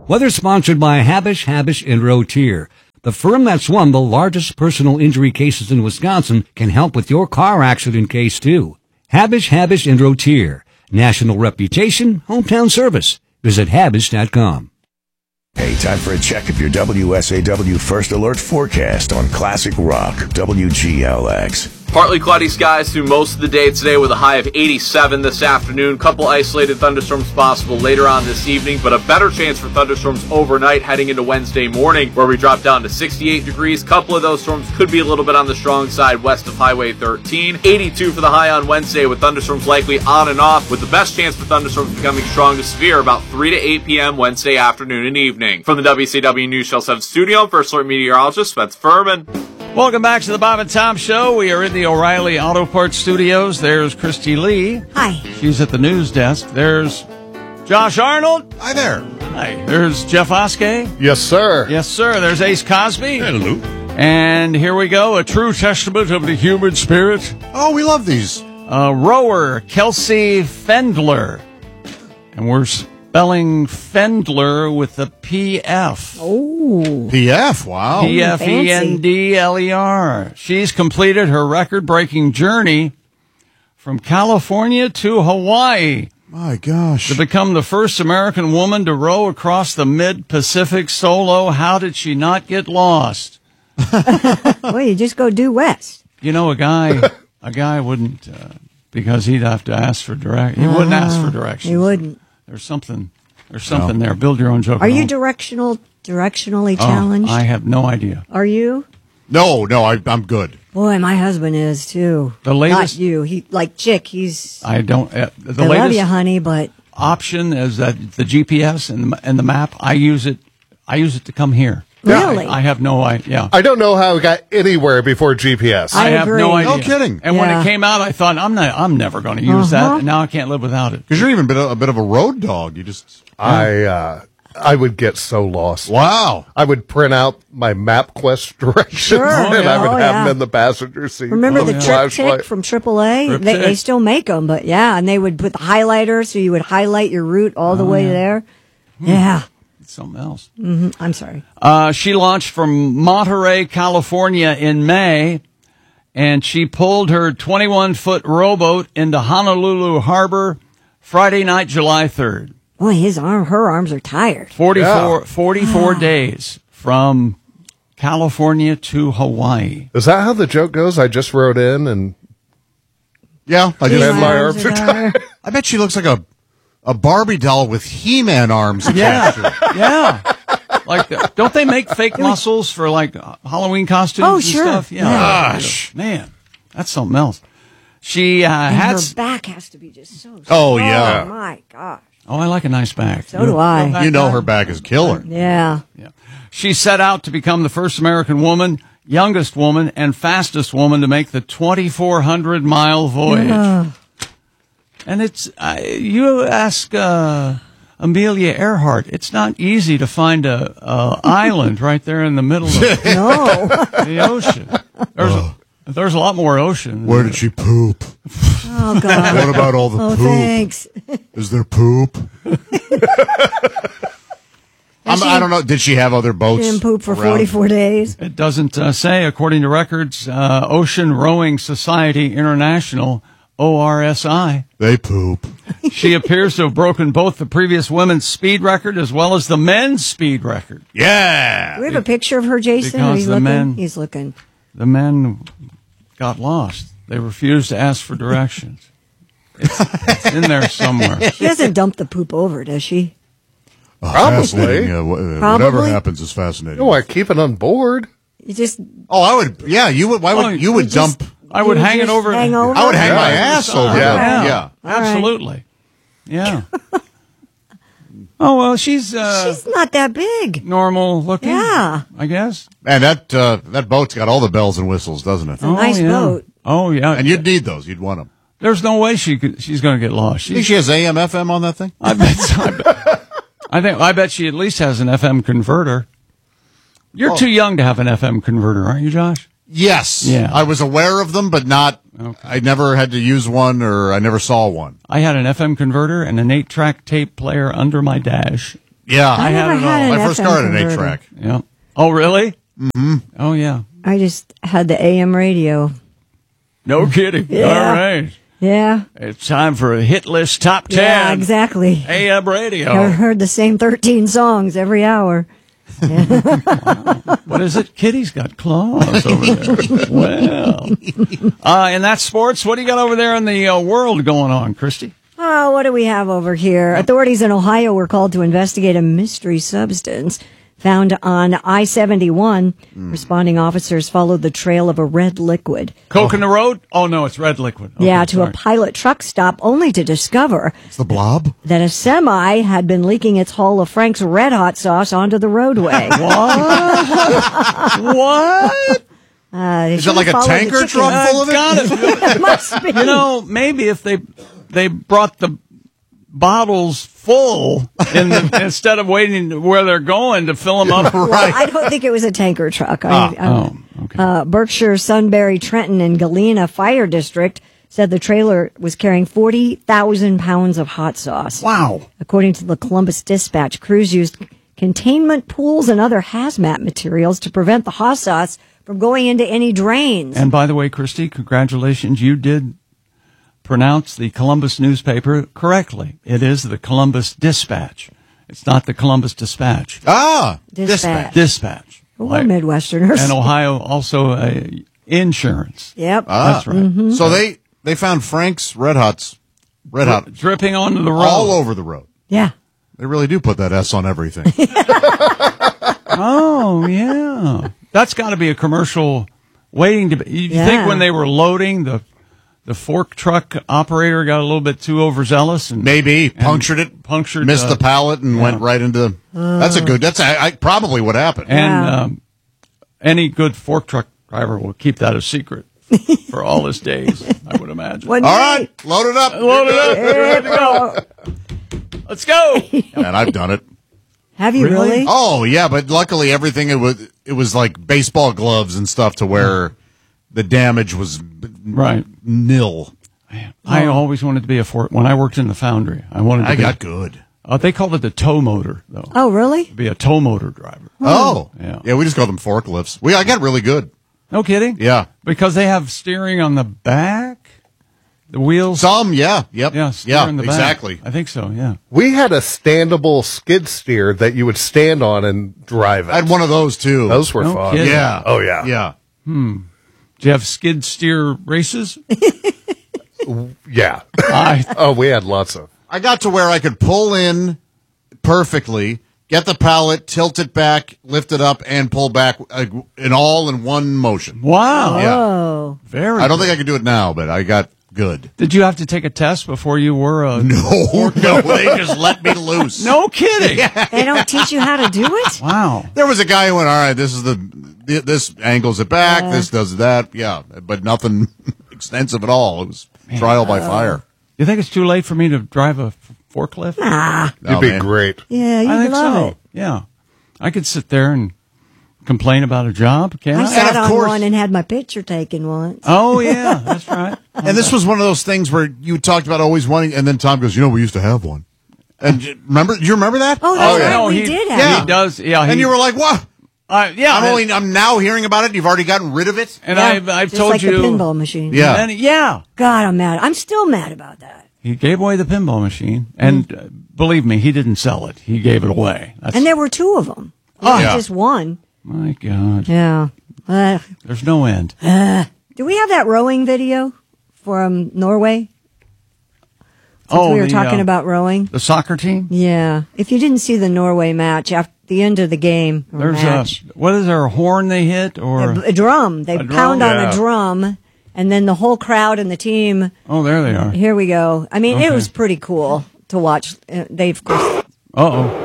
Weather sponsored by Habish, and Rotier. The firm that's won the largest personal injury cases in Wisconsin can help with your car accident case, too. Habish, and Rotier. National reputation, hometown service. Visit Habish.com. Hey, time for a check of your WSAW First Alert forecast on Classic Rock, WGLX. Partly cloudy skies through most of the day today with a high of 87 this afternoon. Couple isolated thunderstorms possible later on this evening, but a better chance for thunderstorms overnight heading into Wednesday morning, where we drop down to 68 degrees. Couple of those storms could be a little bit on the strong side west of Highway 13. 82 for the high on Wednesday with thunderstorms likely on and off, with the best chance for thunderstorms becoming strong to severe about 3 to 8 p.m. Wednesday afternoon and evening. From the WCW News Channel 7 studio, First Alert meteorologist Spencer Furman. Welcome back to the Bob and Tom Show. We are in the O'Reilly Auto Parts studios. There's Christy Lee. Hi. She's at the news desk. There's Josh Arnold. Hi there. Hi. There's Jeff Oskey. Yes, sir. Yes, sir. There's Ace Cosby. Hello. And here we go, a true testament of the human spirit. Oh, we love these. Rower Kelsey Fendler. And we're spelling Fendler with a P-F. Oh. PF, wow. P-F-E-N-D-L-E-R. She's completed her record-breaking journey from California to Hawaii My gosh. to become the first American woman to row across the mid-Pacific solo. How did she not get lost? Well, you just go due west. You know, a guy wouldn't, because he'd have to ask for direct. He wouldn't ask for directions. He wouldn't. There's something there. Build your own joke. Are you directionally challenged? I have no idea. Are you? No, I'm good. Boy, my husband is too. The latest, not you. He like Chick. He's. I don't. The I latest love you, honey, but option is that the GPS and the map. I use it to come here. Really? I have no idea. I don't know how we got anywhere before GPS. I have agree. no idea. No kidding. And when Yeah. it came out, I thought I'm never going to use that. And now I can't live without it. Because you're even a bit of a road dog. You just. I would get so lost. Wow. I would print out my MapQuest directions Sure. and I would Oh, have them yeah. in the passenger seat. remember with the a Trip flashlight. Tick from AAA? Trip They Tick. still make them, but yeah, and they would put the highlighter, so you would highlight your route all the way there. Yeah. It's something else. I'm sorry. She launched from Monterey, California in May, and she pulled her 21-foot rowboat into Honolulu Harbor Friday night, July 3rd. Boy, her arms are tired. 44 days from California to Hawaii. Is that how the joke goes? I just wrote in and Yeah. I Gee, just. my arms are tired. I bet she looks like a Barbie doll with He-Man arms attached to her. Yeah. Like, don't they make fake muscles for, like, Halloween costumes Oh, and sure. stuff? Yeah. Gosh. Man, that's something else. She And had... her back has to be just so. Oh, yeah. Oh my gosh. Oh, I like a nice back. So do I. You know her back is killer. Yeah. Yeah. She set out to become the first American woman, youngest woman, and fastest woman to make the 2,400-mile voyage. And it's, you ask Amelia Earhart, it's not easy to find a island right there in the middle of No. the ocean. There's a lot more ocean. Where did she poop? Oh God. What about all the Oh, poop? thanks. Is there poop? I don't know. Did she have other boats? Didn't poop for around? 44 days. It doesn't say, according to records, Ocean Rowing Society International, ORSI. They poop. She appears to have broken both the previous women's speed record as well as the men's speed record. Yeah. Do we have a picture of her, Jason? Because Are you the looking? men- He's looking. The men got lost. They refused to ask for directions. It's in there somewhere. She doesn't dump the poop over, does she? Probably. Fascinating. Whatever Probably. happens is fascinating. Oh, I keep it on board. You just Oh, I would. Yeah, you would. Why would Oh, you would just- dump? I would you hang it just over. hang over? I would hang Yeah. my ass over. Yeah. Yeah. All right. Absolutely. Yeah. Oh, well, she's She's not that big. normal looking. Yeah. I guess. And that boat's got all the bells and whistles, doesn't it? It's a nice yeah. boat. Oh, yeah. And you'd need those. You'd want them. There's no way she's going to get lost. You think she has AM, FM on that thing? I bet she at least has an FM converter. You're too young to have an FM converter, aren't you, Josh? Yes. Yeah. I was aware of them, but not. Okay. I never had to use one, or I never saw one. I had an FM converter and an 8-track tape player under my dash. Yeah, I never had it had all. an I first FM started an converter. 8-track. Yeah. Oh, really? Mm-hmm. Oh, yeah. I just had the AM radio. No kidding. Yeah. All right. Yeah. It's time for a hit list top 10. Yeah, exactly. AM radio. I heard the same 13 songs every hour. What is it? Kitty's got claws over there. Well. And that's sports. What do you got over there in the world going on, Christy? Oh, what do we have over here? Authorities in Ohio were called to investigate a mystery substance found on I-71. Responding officers followed the trail of a red liquid. Coke in the road? Oh, no, it's red liquid. Okay, Yeah, to sorry. a pilot truck stop, only to discover It's the blob. that a semi had been leaking its hull of Frank's Red Hot sauce onto the roadway. What? Is it like a tanker truck full of it? Got it. It must be. You know, maybe if they brought the bottles full instead of waiting where they're going to fill them up. Well, I don't think it was a tanker truck. Okay. Berkshire, Sunbury, Trenton, and Galena Fire District said the trailer was carrying 40,000 pounds of hot sauce. Wow. According to the Columbus Dispatch, crews used containment pools and other hazmat materials to prevent the hot sauce from going into any drains. And by the way, Christy, congratulations. You did pronounce the Columbus newspaper correctly. It is the Columbus Dispatch. It's not the Columbus Dispatch. Ah, Dispatch. Dispatch. We're Midwesterners. And Ohio also insurance. Yep. That's right. Mm-hmm. So they found Frank's Red Hot Dripping onto the road. all over the road. Yeah. They really do put that S on everything. Oh, yeah. That's got to be a commercial waiting to be. You Yeah. think when they were loading, the fork truck operator got a little bit too overzealous and Maybe punctured it, missed the pallet, and went right into. That's probably what happened. And any good fork truck driver will keep that a secret for all his days, I would imagine. One All day- right, load it up. Load it up. Ready to go. Let's go. And I've done it. Have you really? Oh yeah, but luckily everything it was like baseball gloves and stuff to where the damage was Right. nil. I always wanted to be a fork. When I worked in the foundry, I wanted to I be. got good. They called it the tow motor, though. Oh, really? Be a tow motor driver. Oh Yeah. we just call them forklifts. I got really good. No kidding. Yeah, Because they have steering on the back, the wheels. some yeah, yep, Yeah, steer in the back. exactly. I think so. Yeah. We had a standable skid steer that you would stand on and drive it. I had one of those too. Those were No fun. kidding. Yeah. Oh, yeah. Yeah. Do you have skid steer races? Yeah. I Oh, we had lots of. I got to where I could pull in perfectly, get the pallet, tilt it back, lift it up, and pull back in one motion. wow. Yeah. Oh. Very. I don't think I could do it now, but I got good. Did you have to take a test before you were a? No, they just let me loose. No kidding. They don't teach you how to do it? Wow. There was a guy who went, all right, this is this angles it back, this does that, yeah, but nothing extensive at all. It was trial by fire. You think it's too late for me to drive a forklift? Ah. You'd be great. Yeah, I you think love so. it. Yeah. I could sit there and complain about a job, can't I I? sat of on course- one and had my picture taken once. Oh, yeah. That's right. And this was one of those things where you talked about always wanting, and then Tom goes, we used to have one. And do you remember that? Oh, that's yeah. right. No, we he- did have Yeah. it. He does. Yeah. And you were like, what? yeah. I'm now hearing about it. You've already gotten rid of it. And Yeah, I've just told like you. the pinball machine. Yeah. And yeah. God, I'm mad. I'm still mad about that. He gave away the pinball machine. And believe me, he didn't sell it. He gave it away. That's, And there were two of them. Oh, Not yeah. just one. my God. Yeah. There's no end. Do we have that rowing video from Norway? Since we were talking about rowing. the soccer team? Yeah. If you didn't see the Norway match, after the end of the game, or There's match, what is there, a horn they hit? Or a drum. They A drum? pound on Yeah. a drum, and then the whole crowd and the team. Oh, there they are. Here we go. I mean, it Okay. was pretty cool to watch. They, of course, Uh-oh.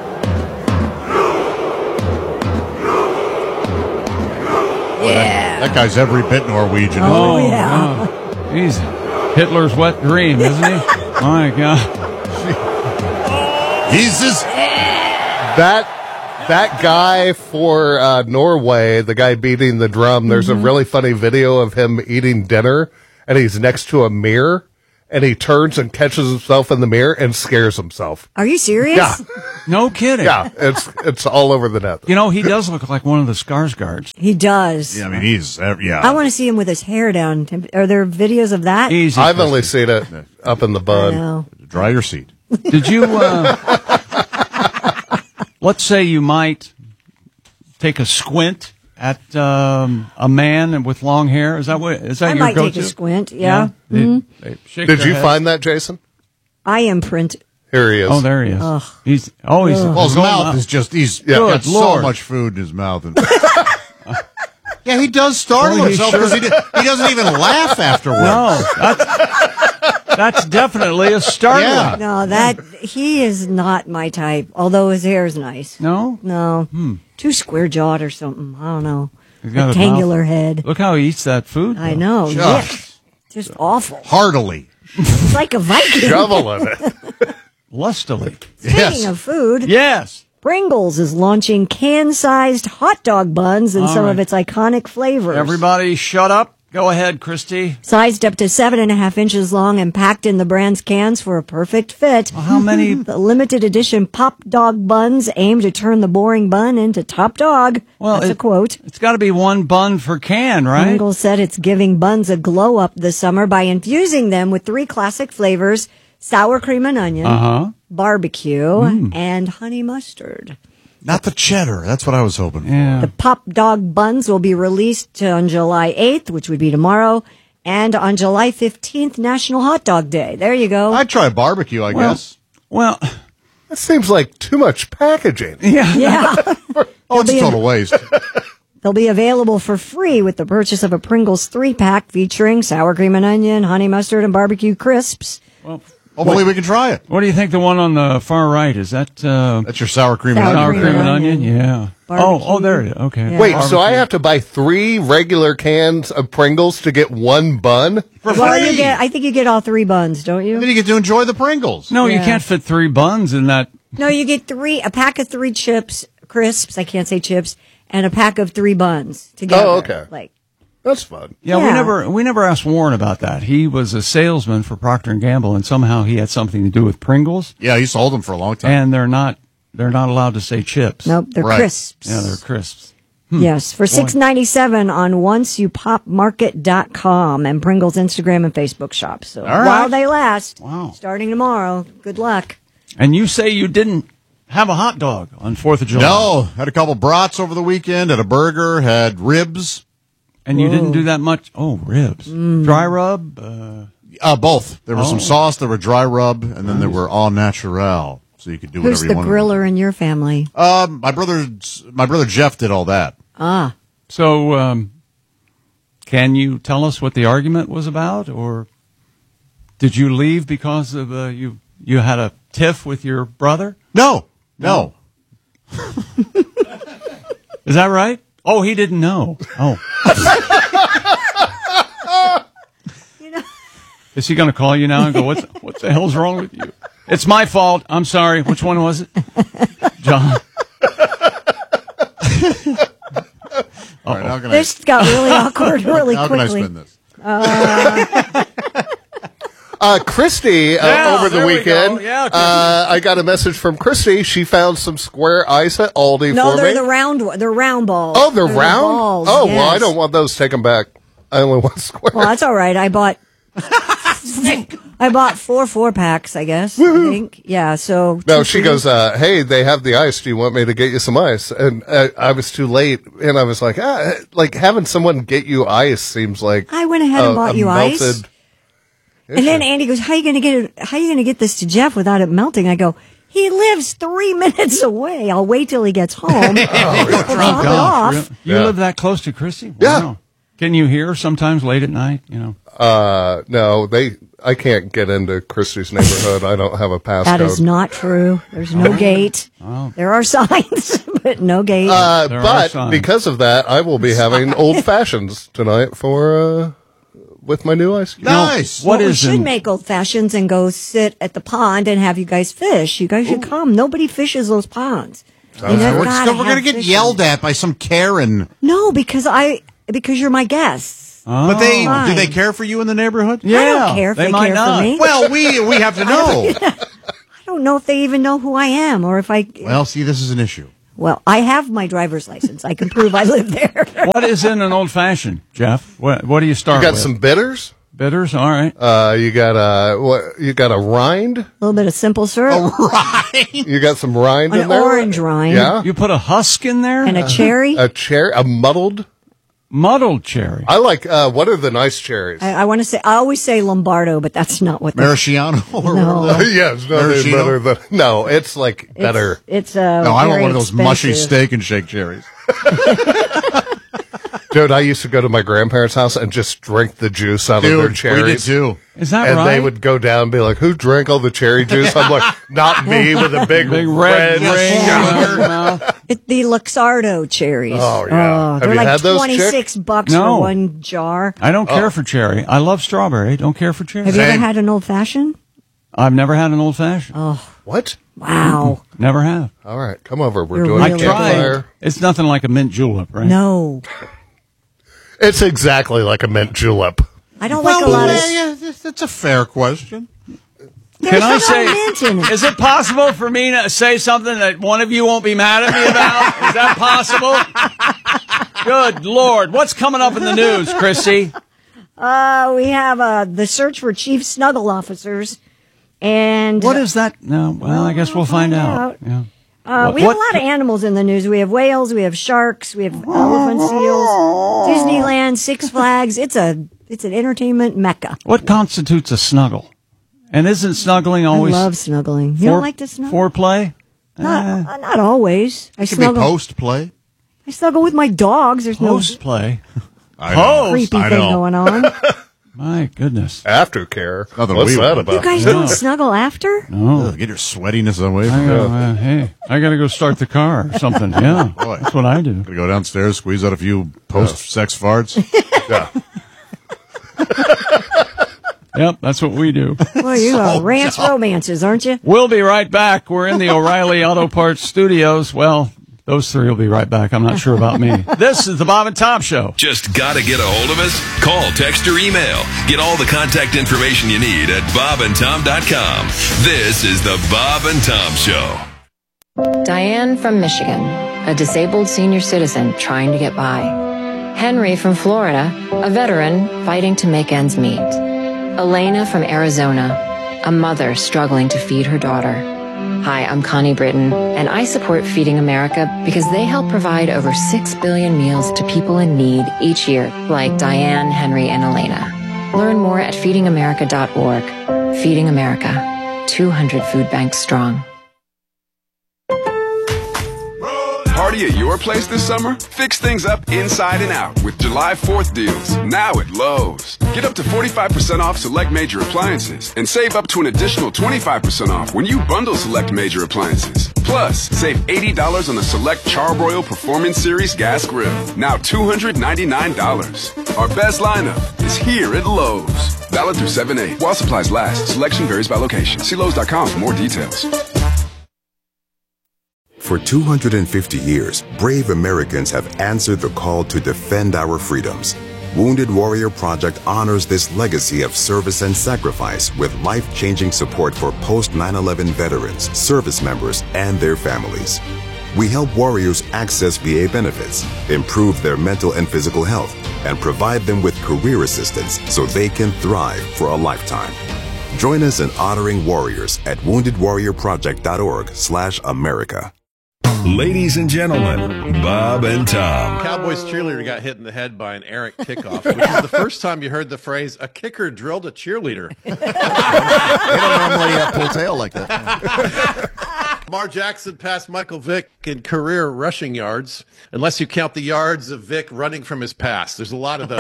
yeah. That guy's every bit Norwegian. Oh, yeah. wow. He's Hitler's wet dream, isn't he? My God. He's just. That guy for Norway, the guy beating the drum, there's a really funny video of him eating dinner, and he's next to a mirror, and he turns and catches himself in the mirror and scares himself. Are you serious? Yeah. No kidding. Yeah, it's all over the net. You know, he does look like one of the Skarsgårds. He does. Yeah, I mean, he's yeah. I want to see him with his hair down. Are there videos of that? Easy. I've only seen it up in the I bun. know. Dry your seat. Did you, let's say you might take a squint at a man with long hair. Is that I your might go-to? take a squint, yeah. They shake Did their you heads. find that, Jason? I imprint. Here he is. Oh, there he is. Ugh. He's Well, his going mouth up. is just—he's Yeah. got Good Lord. so much food in his mouth. Yeah, he does startle Well, he himself because he doesn't even laugh afterwards. No, that's definitely a starter. Yeah. No, he is not my type. Although his hair is nice. No? No, too square jawed or something. I don't know. He's got a Rectangular mouth. head. Look how he eats that food. I know. Just- Yeah. Just awful. Heartily. It's like a Viking. Shoveling it. Lustily. Speaking Yes. of food, Yes. Pringles is launching can-sized hot dog buns in All some of right. its iconic flavors. Everybody shut up. Go ahead, Christy. Sized up to 7.5 inches long and packed in the brand's cans for a perfect fit. How many? The limited edition Pop Dog buns aim to turn the boring bun into top dog. Well, That's a quote. It's got to be one bun per can, right? Pringles said it's giving buns a glow up this summer by infusing them with 3 classic flavors: sour cream and onion, Uh-huh. barbecue, and honey mustard. Not the cheddar. That's what I was hoping for. Yeah. The Pop Dog buns will be released on July 8th, which would be tomorrow, and on July 15th, National Hot Dog Day. There you go. I'd try barbecue, I guess. Well, That seems like too much packaging. yeah. Yeah. Oh, it's a be total waste. They'll be available for free with the purchase of a Pringles 3-pack featuring sour cream and onion, honey mustard, and barbecue crisps. Hopefully we can try it. What do you think the one on the far right is? That That's your sour cream and Sour sour onion. cream and onion. onion? Yeah. Barbecue. Oh, there it is. Okay. Yeah. Wait, so Barbecue. I have to buy 3 regular cans of Pringles to get 1 bun? Well, I think you get all 3 buns, don't Then you? you get to enjoy the Pringles. No, you Yeah. can't fit 3 buns in that. No, you get a pack of 3 chips, crisps, I can't say chips, and a pack of 3 buns together. Oh, okay. Like, That's fun. Yeah, Yeah. we never asked Warren about that. He was a salesman for Procter and Gamble, and somehow he had something to do with Pringles. Yeah, he sold them for a long time. And they're not allowed to say chips. nope, they're Right. crisps. Yeah, they're crisps. Yes, for $6.97 on onceyoupopmarket.com and Pringles Instagram and Facebook shops. So right. while they last, Wow. starting tomorrow, good luck. And you say you didn't have a hot dog on 4th of July. No, had a couple brats over the weekend, had a burger, had ribs. And you didn't do that much. Oh, ribs. Dry rub? Both. There was some sauce, there were dry rub, and then there were all natural. So you could do Who's whatever the you wanted. griller in your family? My brother Jeff did all that. Ah, So, can you tell us what the argument was about? Or did you leave because of you had a tiff with your brother? No. Is that right? Oh, he didn't know. Oh. Is he going to call you now and go, what the hell's wrong with you? It's my fault. I'm sorry. Which one was it? John. All right, how can this got really awkward really how can I quickly. spin this? Christy, Yeah, over the there we weekend, go. Yeah, I got a message from Christy. She found some square ice at Aldi No, for they're me. the round balls. Oh, they're the round? balls, Oh, well, I yes. don't want those taken back. I only want square. Well, that's all right. I bought 4 4-packs, I guess. I think. Yeah, so. No, 2 she for goes, you. hey, they have the ice. Do you want me to get you some ice? And I was too late. And I was like, having someone get you ice seems like I went ahead and bought you ice. melted And then issue. Andy goes, how are you going to get this to Jeff without it melting? I go, he lives 3 minutes away. I'll wait till he gets home. We'll drop it off. You Yeah. live that close to Chrissy? Yeah. Wow. Can you hear sometimes late at night? No, I can't get into Christy's neighborhood. I don't have a passcode. That is not true. There's no gate. There are signs, but no gate. There are But signs. because of that, I will be having old fashions tonight with my new ice cube. Nice. What we is should in- make old fashions and go sit at the pond and have you guys fish. You guys should come. Nobody fishes those ponds. We're going to get yelled at by some Karen. No, because you're my guest. But Fine. do they care for you in the neighborhood? Yeah, I don't care if they might care not. for me. Well, we have to know. I don't don't know if they even know who I am or if I. Well, see, this is an issue. Well, I have my driver's license. I can prove I live there. What is in an old fashioned, Jeff? What do you start You got with? some bitters? Bitters, all right. You got a rind? A little bit of simple syrup. You got some rind An in there? orange rind. Yeah. You put a husk in there? And a cherry. A muddled? Muddled cherry. I like, what are the nice cherries? I want to say, I always say Lombardo, but that's not what. Maraschino? Or No. whatever the- Yeah, it's not Maraschino? better than, no, it's like better. It's No, I want very one of those mushy expensive. steak and shake cherries. Dude, I used to go to my grandparents' house and just drink the juice out of their Dude, cherries. we did too. Is that And right? they would go down and be like, who drank all the cherry juice? I'm like, not me, with a big red ring red in your mouth. The Luxardo cherries. Oh, yeah. Have they're you like had those, Chick? $26 No. for one jar. I don't care for cherry. I love strawberry. Don't care for cherry. Have you ever Same. had an old fashioned? I've never had an old fashioned. What? Wow. Never have. All right, come over. We're You're doing I a really tried. campfire. It's nothing like a mint julep, right? No, It's exactly like a mint julep. I don't like a lot of. That's a fair question. There's Can I no say, mint in it. is it possible for me to say something that one of you won't be mad at me about? Is that possible? Good Lord. What's coming up in the news, Chrissy? We have the search for chief snuggle officers, and What is that? No, well, I guess we'll find out. Yeah. we have a lot of animals in the news. We have whales, we have sharks, we have elephant seals, Disneyland, Six Flags. It's an entertainment mecca. What constitutes a snuggle? And isn't snuggling always I love snuggling. You don't like to snuggle? foreplay? Not always. I It could be snuggle. post play. I snuggle with my dogs. There's Post play. I know. creepy I thing know. going on. My goodness. Aftercare. Nothing What's we that would. about? You guys don't snuggle after? Ugh, get your sweatiness away from it. Hey, I got to go start the car or something. Yeah, Boy. that's what I do. Gotta go downstairs, squeeze out a few post-sex farts. Yeah. Yep, that's what we do. Well, you are ranch romances, aren't you? We'll be right back. We're in the O'Reilly Auto Parts studios. Well, those three will be right back. I'm not sure about me. This is the Bob and Tom Show. Just gotta get a hold of us? Call, text, or email. Get all the contact information you need at bobandtom.com. This is the Bob and Tom Show. Diane from Michigan, a disabled senior citizen trying to get by. Henry from Florida, a veteran fighting to make ends meet. Elena from Arizona, a mother struggling to feed her daughter. Hi, I'm Connie Britton, and I support Feeding America because they help provide over 6 billion meals to people in need each year, like Diane, Henry, and Elena. Learn more at feedingamerica.org. Feeding America, 200 food banks strong. Party at your place this summer? Fix things up inside and out with July 4th deals, now at Lowe's. Get up to 45% off select major appliances and save up to an additional 25% off when you bundle select major appliances. Plus, save $80 on the select Charbroil Performance Series gas grill, now $299. Our best lineup is here at Lowe's. Valid through 7/8. While supplies last, selection varies by location. See Lowe's.com for more details. For 250 years, brave Americans have answered the call to defend our freedoms. Wounded Warrior Project honors this legacy of service and sacrifice with life-changing support for post-9/11 veterans, service members, and their families. We help warriors access VA benefits, improve their mental and physical health, and provide them with career assistance so they can thrive for a lifetime. Join us in honoring warriors at woundedwarriorproject.org/America. Ladies and gentlemen, Bob and Tom. Cowboys cheerleader got hit in the head by an errant kickoff, which is the first time you heard the phrase, a kicker drilled a cheerleader. They don't normally pull tail like that. Lamar Jackson passed Michael Vick in career rushing yards, unless you count the yards of Vick running from his past. There's a lot of those.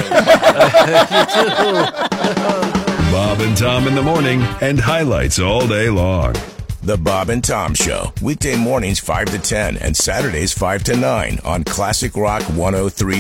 Bob and Tom in the morning and highlights all day long. The Bob and Tom Show, weekday mornings 5 to 10 and Saturdays 5 to 9 on Classic Rock 103.